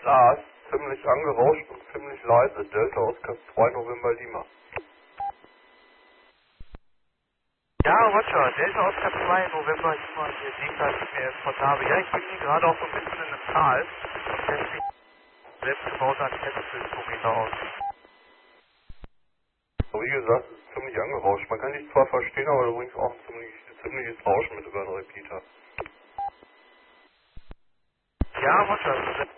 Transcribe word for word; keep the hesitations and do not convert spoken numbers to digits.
A ist ziemlich angerauscht und ziemlich leise. Delta Oscar zwei November Lima. Ja, Roger, Delta Oscar zwei November Lima, hier Dienstag ist mir jetzt portabel. Ja, ich bin hier gerade auch so ein bisschen in einem Tal. Deswegen selbstgebaute Antenne für den Tometer aus. Wie gesagt, es ist ziemlich angerauscht. Man kann dich zwar verstehen, aber du bringst auch ein ziemlich, ziemliches Rauschen mit über den Repeater. Ja, Roger,